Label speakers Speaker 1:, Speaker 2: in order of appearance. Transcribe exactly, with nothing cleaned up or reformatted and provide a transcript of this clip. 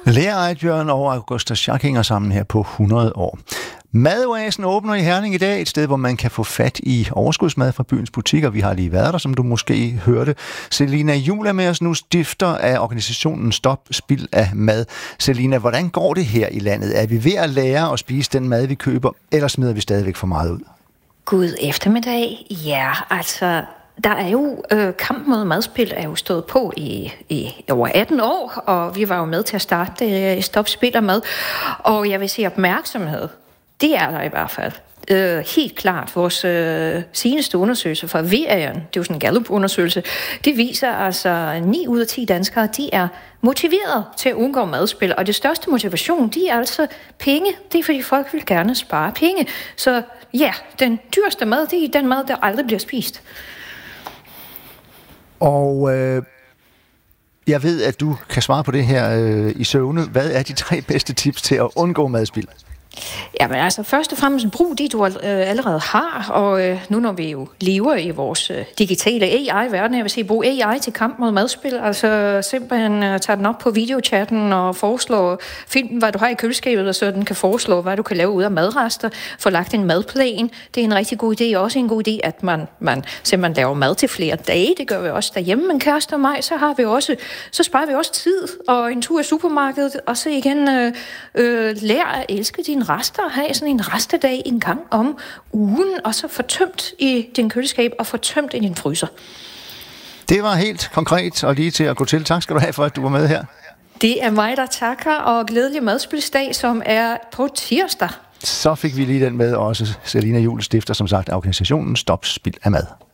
Speaker 1: Lea Eidbjørn og Augusta Schack hænger sammen her på hundrede år. Madoasen åbner i Herning i dag, et sted, hvor man kan få fat i overskudsmad fra byens butikker. Vi har lige været der, som du måske hørte. Selina Juhl er med os nu, stifter af organisationen Stop Spild af Mad. Selina, hvordan går det her i landet? Er vi ved at lære at spise den mad, vi køber, eller smider vi stadigvæk for meget ud?
Speaker 2: God eftermiddag. Ja, altså... Der er jo, øh, kampen mod madspil er jo stået på i, i over atten år, og vi var jo med til at starte øh, Stop Spild af Mad. Og jeg vil sige opmærksomhed, det er der i hvert fald. Øh, helt klart, vores øh, seneste undersøgelse fra V R'en, det er jo sådan en Gallup-undersøgelse, det viser altså, ni ud af ti danskere, de er motiveret til at undgå madspil, og det største motivation, de er altså penge. Det er, fordi folk vil gerne spare penge. Så ja, den dyreste mad, det er den mad, der aldrig bliver spist.
Speaker 1: Og øh, jeg ved, at du kan svare på det her øh, i søvne. Hvad er de tre bedste tips til at undgå madspild?
Speaker 2: Jamen altså, først og fremmest brug de, du øh, allerede har, og øh, nu når vi jo lever i vores øh, digitale A I-verden, jeg vil sige, brug A I til kamp mod madspil, altså simpelthen øh, tage den op på videochatten og foreslå, find hvad du har i køleskabet, så den kan foreslå, hvad du kan lave ud af madrester, få lagt en madplan, det er en rigtig god idé, også en god idé, at man, man simpelthen laver mad til flere dage, det gør vi også derhjemme, men kæreste og mig, så har vi også, så sparer vi også tid, og en tur i supermarkedet, og så igen øh, øh, lær at elske dine rester, have sådan en restedag en gang om ugen, og så få tømt i din køleskab og få tømt i din fryser.
Speaker 1: Det var helt konkret og lige til at gå til. Tak skal du have for, at du var med her.
Speaker 2: Det er mig, der takker, og glædelig madspilsdag, som er på tirsdag.
Speaker 1: Så fik vi lige den med også. Selina Juhl stifter som sagt organisationen Stop Spild af Mad.